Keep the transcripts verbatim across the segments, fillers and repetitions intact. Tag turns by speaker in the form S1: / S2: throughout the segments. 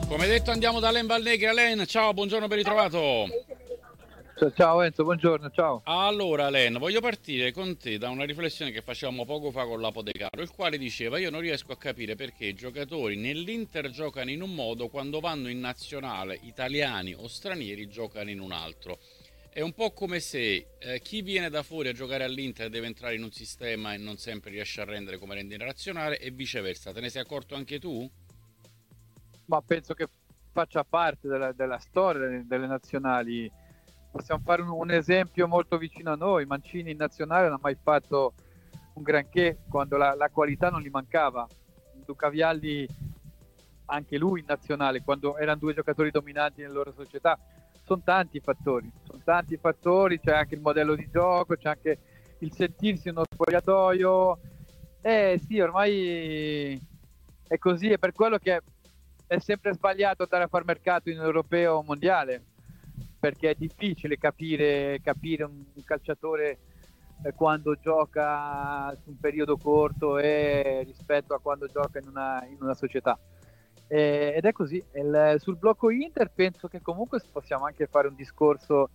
S1: Come detto andiamo da Len Valnegri. Len, ciao, buongiorno, ben ritrovato.
S2: Ciao Enzo, buongiorno, ciao.
S1: Allora Len, voglio partire con te da una riflessione che facevamo poco fa con l'Apodecaro, il quale diceva: io non riesco a capire perché i giocatori nell'Inter giocano in un modo, quando vanno in nazionale, italiani o stranieri, giocano in un altro. È un po' come se eh, chi viene da fuori a giocare all'Inter deve entrare in un sistema e non sempre riesce a rendere come rende in nazionale, e viceversa. Te ne sei accorto anche tu?
S2: Ma penso che faccia parte della, della storia delle, delle nazionali. Possiamo fare un, un esempio molto vicino a noi. Mancini in nazionale non ha mai fatto un granché quando la, la qualità non gli mancava. Luca Vialli, anche lui in nazionale, quando erano due giocatori dominanti nelle loro società. Sono tanti i fattori, sono tanti i fattori, c'è anche il modello di gioco, c'è anche il sentirsi in uno spogliatoio. Eh sì, ormai è così, è per quello che è sempre sbagliato andare a far mercato in europeo o mondiale, perché è difficile capire, capire un, un calciatore eh, quando gioca su un periodo corto e rispetto a quando gioca in una, in una società. Eh, ed è così. Il, sul blocco Inter penso che comunque possiamo anche fare un discorso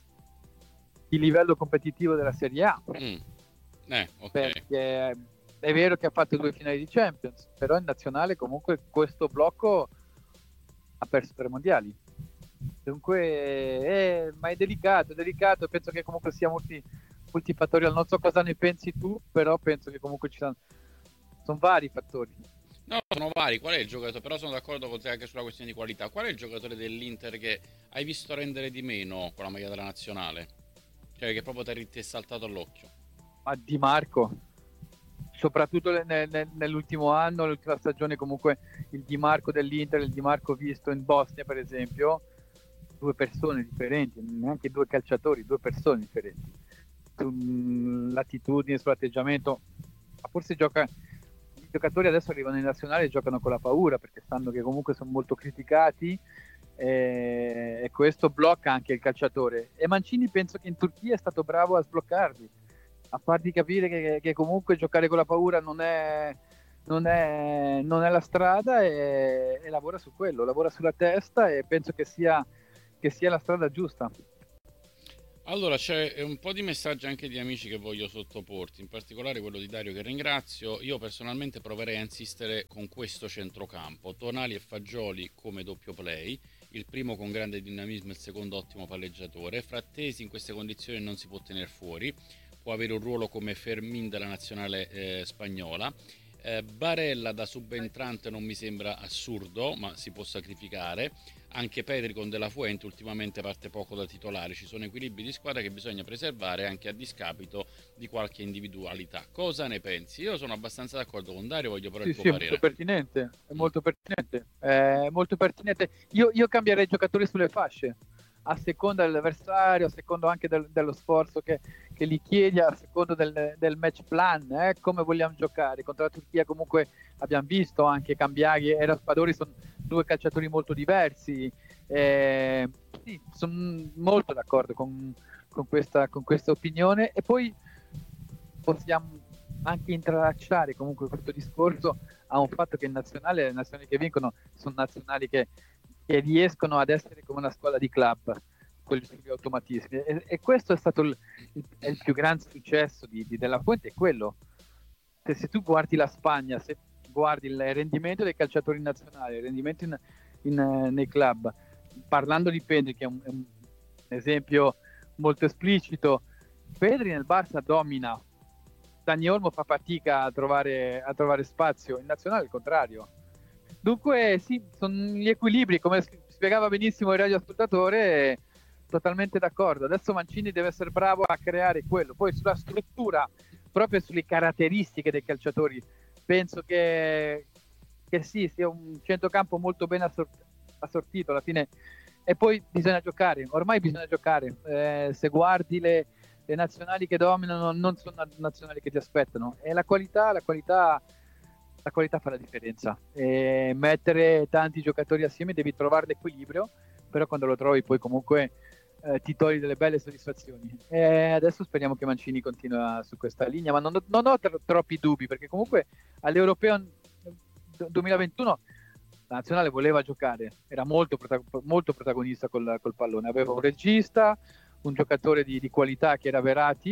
S2: di livello competitivo della Serie A,
S1: Mm. Eh, ok.
S2: perché è vero che ha fatto due finali di Champions, però in nazionale comunque questo blocco ha perso tre mondiali. Dunque, è, ma è delicato, è delicato, penso che comunque sia multi, multifattoriale. Non so cosa ne pensi tu, però penso che comunque ci sono, sono vari fattori.
S1: No, sono vari. Qual è il giocatore? Però sono d'accordo con te anche sulla questione di qualità. Qual è il giocatore dell'Inter che hai visto rendere di meno con la maglia della nazionale? Cioè, che proprio ti è saltato all'occhio.
S2: Ma Di Marco, soprattutto nel, nel, nell'ultimo anno, l'ultima stagione, comunque il Di Marco dell'Inter, il Di Marco visto in Bosnia per esempio, due persone differenti, neanche due calciatori, due persone differenti, sull'attitudine, sull'atteggiamento. Ma forse gioca, i giocatori adesso arrivano in nazionale e giocano con la paura, perché sanno che comunque sono molto criticati, e, e questo blocca anche il calciatore. E Mancini penso che in Turchia è stato bravo a sbloccarli, a fargli capire che, che comunque giocare con la paura non è, non è, non è la strada, e, e lavora su quello, lavora sulla testa, e penso che sia, che sia la strada giusta.
S1: Allora, c'è un po' di messaggi anche di amici che voglio sottoporti, in particolare quello di Dario, che ringrazio. Io personalmente proverei a insistere con questo centrocampo: Tonali e Fagioli come doppio play, il primo con grande dinamismo e il secondo ottimo palleggiatore. Frattesi in queste condizioni non si può tenere fuori, può avere un ruolo come Fermin della nazionale eh, spagnola. Eh, Barella da subentrante non mi sembra assurdo, ma si può sacrificare. Anche Pedri con Della Fuente ultimamente parte poco da titolare. Ci sono equilibri di squadra che bisogna preservare anche a discapito di qualche individualità. Cosa ne pensi? Io sono abbastanza d'accordo con Dario, voglio però il
S2: Sì,
S1: tuo
S2: sì, è molto
S1: parere.
S2: pertinente, è
S1: Mm.
S2: molto pertinente, è molto pertinente. Io, io cambierei giocatori sulle fasce, a seconda dell'avversario, a seconda anche del, dello sforzo che, che gli chiedi, a seconda del, del match plan, eh, come vogliamo giocare. Contro la Turchia comunque abbiamo visto anche Cambiaghi e Raspadori, sono due calciatori molto diversi. Eh, sì, sono molto d'accordo con, con questa, con questa opinione, e poi possiamo anche intralciare comunque questo discorso a un fatto che in nazionale, le nazionali che vincono sono nazionali che, che riescono ad essere come una scuola di club, con i suoi automatismi, e, e questo è stato il, il, il più grande successo di, di Della Fuente, è quello. Se, se tu guardi la Spagna, se guardi il rendimento dei calciatori nazionali, il rendimento in, in, nei club, parlando di Pedri, che è un, è un esempio molto esplicito, Pedri nel Barça domina, Dani Olmo fa fatica a trovare, a trovare spazio, in nazionale il contrario. Dunque sì, sono gli equilibri, come spiegava benissimo il radioascoltatore, totalmente d'accordo. Adesso Mancini deve essere bravo a creare quello. Poi sulla struttura, proprio sulle caratteristiche dei calciatori, penso che, che sì, sia un centrocampo molto ben assort- assortito alla fine. E poi bisogna giocare, ormai bisogna giocare. Eh, se guardi le, le nazionali che dominano, non sono nazionali che ti aspettano. E la qualità, la qualità, la qualità fa la differenza. E mettere tanti giocatori assieme devi trovare l'equilibrio, però quando lo trovi poi comunque eh, ti togli delle belle soddisfazioni. E adesso speriamo che Mancini continua su questa linea, ma non, non ho tro- troppi dubbi, perché comunque all'Europeo duemilaventuno la nazionale voleva giocare, era molto, protag- molto protagonista col, col pallone, aveva un regista, un giocatore di, di qualità che era Verratti,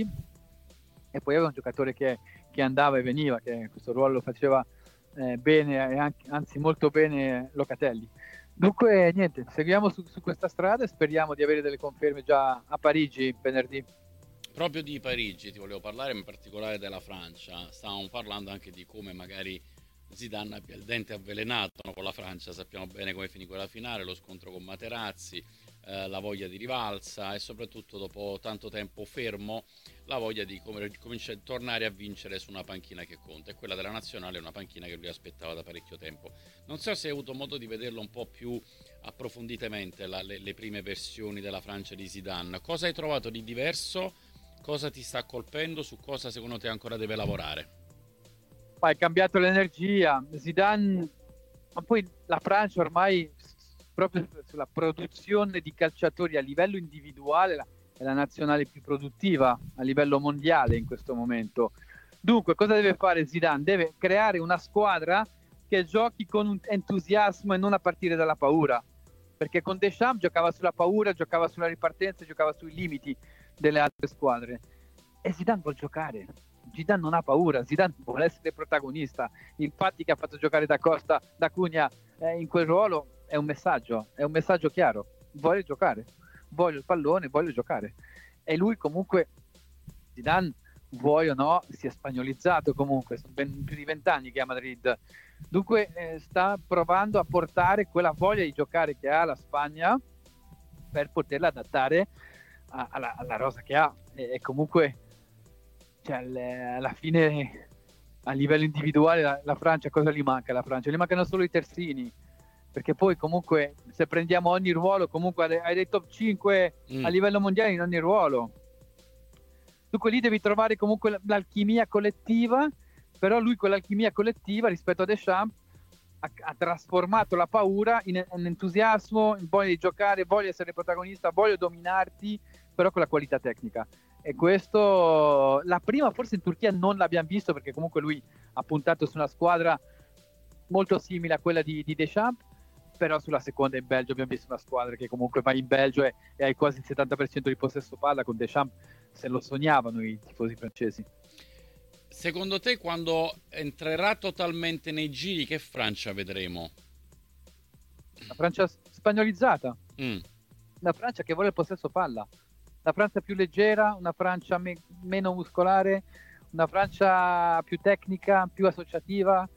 S2: e poi aveva un giocatore che, che andava e veniva, che questo ruolo lo faceva eh, bene, e anche, anzi molto bene Locatelli. Dunque niente, seguiamo su, su questa strada e speriamo di avere delle conferme già a Parigi venerdì.
S1: Proprio di Parigi ti volevo parlare, in particolare della Francia. Stavamo parlando anche di come magari Zidane abbia il dente avvelenato, no, con la Francia. Sappiamo bene come finì quella finale, lo scontro con Materazzi, eh, la voglia di rivalsa e soprattutto dopo tanto tempo fermo la voglia di come, cominciare a tornare a vincere su una panchina che conta. E quella della nazionale è una panchina che lui aspettava da parecchio tempo. Non so se hai avuto modo di vederlo un po' più approfonditamente, la, le, le prime versioni della Francia di Zidane. Cosa hai trovato di diverso? Cosa ti sta colpendo? Su cosa secondo te ancora deve lavorare?
S2: Poi è cambiato l'energia, Zidane, ma poi la Francia ormai proprio sulla produzione di calciatori a livello individuale è la nazionale più produttiva a livello mondiale in questo momento. Dunque cosa deve fare Zidane? Deve creare una squadra che giochi con un entusiasmo e non a partire dalla paura, perché con Deschamps giocava sulla paura, giocava sulla ripartenza, giocava sui limiti delle altre squadre, e Zidane vuol giocare. Zidane non ha paura, Zidane vuole essere protagonista. Infatti che ha fatto giocare Da Costa, Da Cunha eh, in quel ruolo è un messaggio, è un messaggio chiaro. Voglio giocare, voglio il pallone, voglio giocare. E lui comunque, Zidane, vuoi o no, si è spagnolizzato comunque, sono ben più di vent'anni che è a Madrid. Dunque eh, sta provando a portare quella voglia di giocare che ha la Spagna per poterla adattare a, alla, alla rosa che ha. E, e comunque cioè, le, alla fine a livello individuale la, la Francia, cosa gli manca alla Francia? Gli mancano solo i terzini, perché poi comunque se prendiamo ogni ruolo, comunque hai dei top cinque mm. a livello mondiale in ogni ruolo. Dunque lì devi trovare comunque l'alchimia collettiva, però lui con l'alchimia collettiva rispetto a Deschamps ha, ha trasformato la paura in, in entusiasmo, in voglia di giocare, voglio essere protagonista, voglio dominarti, però con la qualità tecnica. E questo, la prima forse in Turchia non l'abbiamo visto, perché comunque lui ha puntato su una squadra molto simile a quella di, di Deschamps, però sulla seconda in Belgio abbiamo visto una squadra che comunque va in Belgio e, e hai quasi il settanta per cento di possesso palla. Con Deschamps se lo sognavano i tifosi francesi.
S1: Secondo te quando entrerà totalmente nei giri che Francia vedremo?
S2: La Francia spagnolizzata,
S1: mm.
S2: la Francia che vuole il possesso palla, la Francia più leggera, una Francia me- meno muscolare, una Francia più tecnica, più associativa.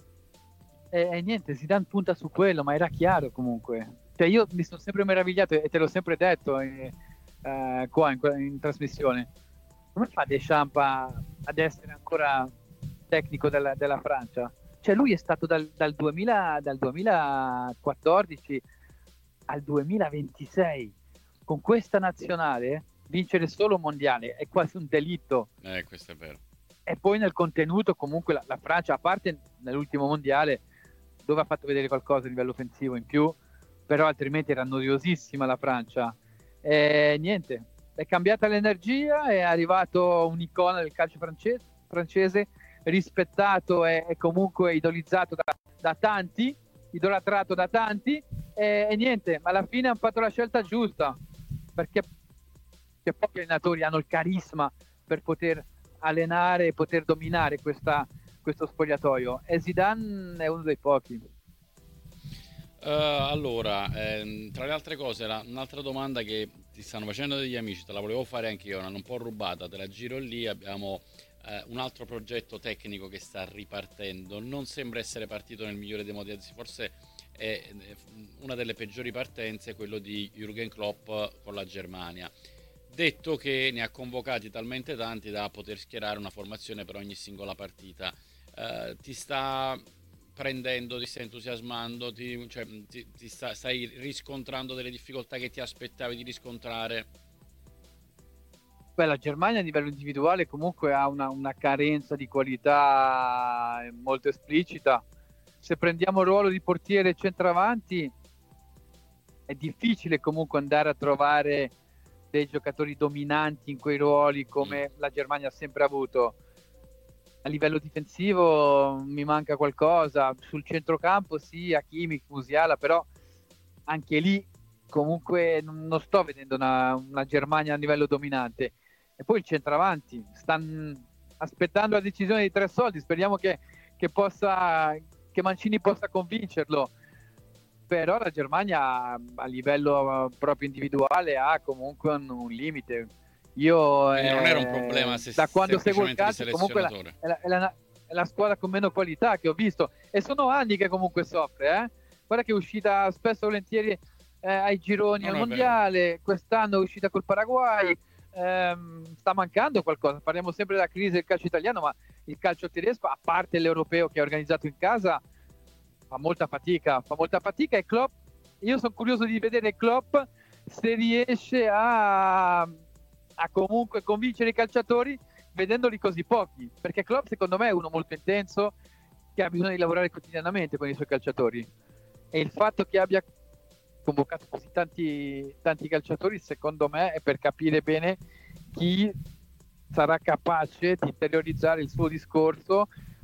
S2: E, e niente, Zidane punta su quello, ma era chiaro comunque. Cioè io mi sono sempre meravigliato, e te l'ho sempre detto eh, eh, qua in, in trasmissione, come fa Deschamps a, ad essere ancora tecnico della, della Francia? Cioè lui è stato dal, dal, duemila, dal duemilaquattordici al duemilaventisei con questa nazionale. Vincere solo un mondiale è quasi un delitto.
S1: Eh, questo è vero.
S2: E poi nel contenuto comunque la, la Francia, a parte nell'ultimo mondiale dove ha fatto vedere qualcosa a livello offensivo in più, però altrimenti era noiosissima la Francia. E niente, è cambiata l'energia, è arrivato un'icona del calcio francese, francese rispettato e, e comunque idolizzato da, da tanti, idolatrato da tanti, e, e niente, ma alla fine hanno fatto la scelta giusta, perché, perché pochi allenatori hanno il carisma per poter allenare e poter dominare questa, questo spogliatoio, e Zidane è uno dei pochi.
S1: Uh, allora, ehm, tra le altre cose, la, un'altra domanda che ti stanno facendo degli amici, te la volevo fare anche io, un po' rubata, te la giro lì. Abbiamo eh, un altro progetto tecnico che sta ripartendo, non sembra essere partito nel migliore dei modi, anzi forse è una delle peggiori partenze, quello di Jürgen Klopp con la Germania. Detto che ne ha convocati talmente tanti da poter schierare una formazione per ogni singola partita. Uh, ti sta prendendo, ti sta entusiasmando, ti, cioè, ti, ti sta, stai riscontrando delle difficoltà che ti aspettavi di riscontrare?
S2: Beh, la Germania a livello individuale comunque ha una, una carenza di qualità molto esplicita. Se prendiamo il ruolo di portiere centravanti è difficile comunque andare a trovare dei giocatori dominanti in quei ruoli come mm. la Germania ha sempre avuto. a livello difensivo mi manca qualcosa, sul centrocampo sì, Hakimi, Musiala, però anche lì comunque non sto vedendo una, una Germania a livello dominante. E poi il centravanti, stanno aspettando la decisione di tre soldi, speriamo che, che, possa, che Mancini possa convincerlo, però la Germania a livello proprio individuale ha comunque un, un limite. Io
S1: Quindi non era un
S2: eh,
S1: problema se
S2: da quando seguo il
S1: semplicemente di
S2: calcio comunque la,
S1: selezionatore.
S2: è, la, è, la, è la squadra con meno qualità che ho visto, e sono anni che comunque soffre, eh? Guarda che è uscita spesso e volentieri eh, ai gironi
S1: No,
S2: al
S1: no, è vero.
S2: mondiale, quest'anno è uscita col Paraguay, ehm, sta mancando qualcosa. Parliamo sempre della crisi del calcio italiano, ma il calcio tedesco, a parte l'europeo che è organizzato in casa, fa molta fatica, fa molta fatica e Klopp, io sono curioso di vedere Klopp se riesce a, a comunque convincere i calciatori vedendoli così pochi, perché Klopp secondo me è uno molto intenso che ha bisogno di lavorare quotidianamente con i suoi calciatori, e il fatto che abbia convocato così tanti, tanti calciatori secondo me è per capire bene chi sarà capace di interiorizzare il suo discorso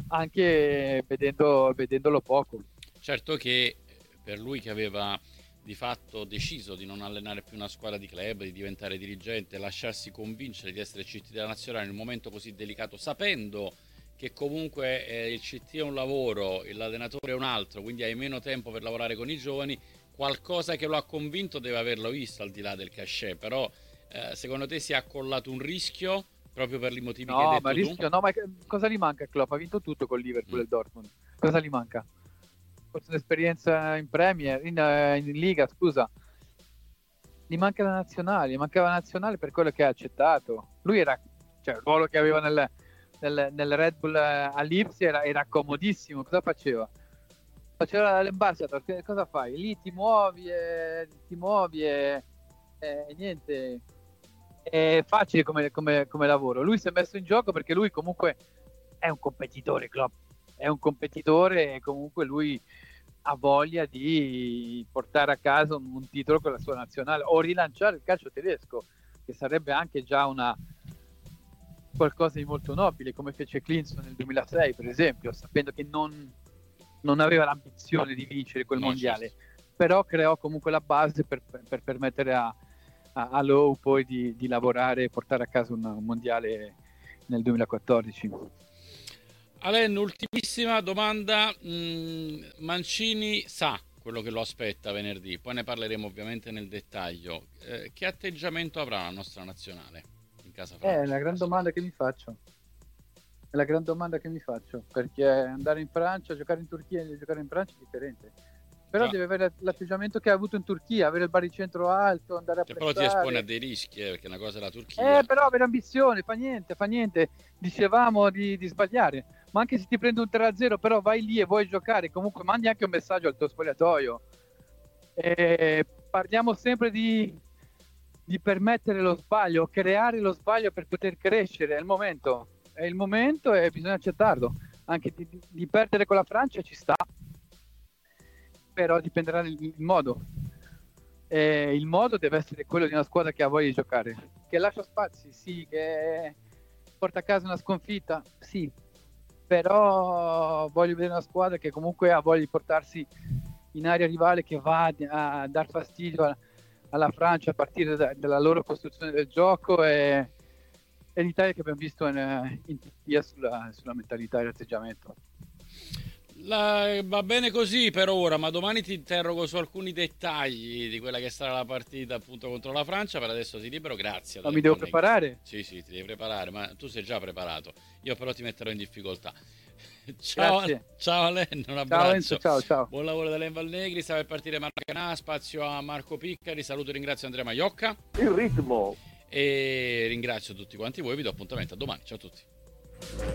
S2: anche vedendo, vedendolo poco.
S1: Certo che per lui, che aveva di fatto deciso di non allenare più una squadra di club, di diventare dirigente, lasciarsi convincere di essere C T della nazionale in un momento così delicato, sapendo che comunque eh, il C T è un lavoro, l'allenatore è un altro, quindi hai meno tempo per lavorare con i giovani, qualcosa che lo ha convinto deve averlo visto, al di là del cachet. Però eh, secondo te si è accollato un rischio proprio per i motivi che hai
S2: No, ma
S1: detto tu?
S2: rischio, no, ma cosa gli manca a Klopp? Ha vinto tutto con Liverpool
S1: Mm.
S2: e Dortmund. Cosa gli manca? Forse un'esperienza in Premier, in, eh, in Liga, scusa. Gli manca la nazionale, gli mancava la nazionale per quello che ha accettato. Lui era, cioè il ruolo che aveva nel, nel, nel Red Bull eh, all'Ipsia era, era comodissimo. Cosa faceva? Faceva l'ambassador, che cosa fai? Lì ti muovi e ti muovi e, e niente. È facile come, come, come lavoro. Lui si è messo in gioco perché lui comunque è un competitore, Klopp. È un competitore e comunque lui ha voglia di portare a casa un, un titolo con la sua nazionale o rilanciare il calcio tedesco, che sarebbe anche già una qualcosa di molto nobile, come fece Klinsmann nel duemilasei per esempio, sapendo che non, non aveva l'ambizione di vincere quel
S1: No,
S2: mondiale,
S1: certo.
S2: però creò comunque la base per, per permettere a, a, a Lowe poi di, di lavorare e portare a casa un, un mondiale nel duemilaquattordici.
S1: Alen, ultimissima domanda. mm, Mancini sa quello che lo aspetta venerdì, poi ne parleremo ovviamente nel dettaglio. Eh, che atteggiamento avrà la nostra nazionale in casa
S2: È
S1: Francia?
S2: la gran domanda che mi faccio. È la gran domanda che mi faccio, perché andare in Francia, giocare in Turchia e giocare in Francia è differente. Però
S1: Già,
S2: deve avere l'atteggiamento che ha avuto in Turchia, avere il baricentro alto, andare a
S1: che però ti espone a
S2: pressare.
S1: dei rischi, eh, perché una cosa è la Turchia.
S2: Eh, però avere ambizione, fa niente, fa niente. Dicevamo di, di sbagliare, ma anche se ti prendi un tre a zero, però vai lì e vuoi giocare, comunque mandi anche un messaggio al tuo spogliatoio. E parliamo sempre di, di permettere lo sbaglio, creare lo sbaglio per poter crescere. È il momento, è il momento e bisogna accettarlo. Anche di, di perdere con la Francia ci sta, però dipenderà il, il modo. E il modo deve essere quello di una squadra che ha voglia di giocare, che lascia spazi, sì, che porta a casa una sconfitta, sì, però voglio vedere una squadra che comunque ha voglia di portarsi in area rivale, che va a, a dar fastidio a, alla Francia a partire da, dalla loro costruzione del gioco, e, e l'Italia che abbiamo visto in, in Turchia sulla, sulla mentalità e l'atteggiamento.
S1: La- va bene così per ora, ma domani ti interrogo su alcuni dettagli di quella che sarà la partita appunto contro la Francia. Per adesso ti libero, grazie.
S2: Ma mi devo
S1: Allenandro Negri.
S2: preparare?
S1: Sì, sì, ti devi preparare, ma tu sei già preparato. Io però ti metterò in difficoltà. Ciao,
S2: Grazie.
S1: ciao Alen, un
S2: Ciao
S1: abbraccio.
S2: Enzo, ciao, ciao.
S1: Buon lavoro da Alen Valnegri, sta per partire Marco Canà, spazio a Marco Piccari, saluto e ringrazio Andrea Maiocca.
S3: Il ritmo.
S1: E ringrazio tutti quanti voi, vi do appuntamento a domani. Ciao a tutti.